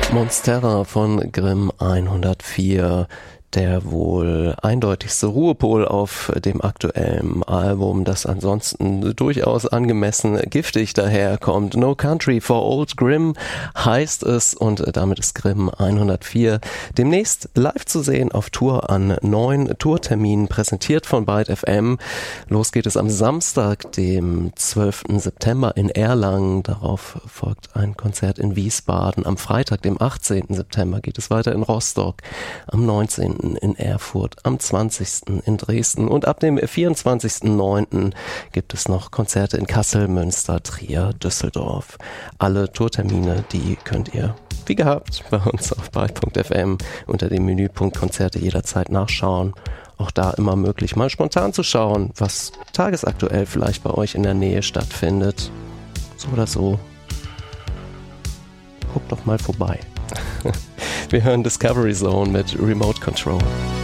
Monstera von Grimm 104, der wohl eindeutigste Ruhepol auf dem aktuellen Album, das ansonsten durchaus angemessen giftig daherkommt. No Country for Old Grimm heißt es und damit ist Grimm 104 demnächst live zu sehen auf Tour an 9 Tourterminen, präsentiert von Byte FM. Los geht es am Samstag, dem 12. September in Erlangen. Darauf folgt ein Konzert in Wiesbaden. Am Freitag, dem 18. September, geht es weiter in Rostock. Am 19. in Erfurt, am 20. in Dresden und ab dem 24.09. gibt es noch Konzerte in Kassel, Münster, Trier, Düsseldorf. Alle Tourtermine, die könnt ihr wie gehabt bei uns auf byte.fm unter dem Menüpunkt Konzerte jederzeit nachschauen. Auch da immer möglich, mal spontan zu schauen, was tagesaktuell vielleicht bei euch in der Nähe stattfindet. So oder so. Guckt doch mal vorbei. Wir hören Discovery Zone mit Remote Control.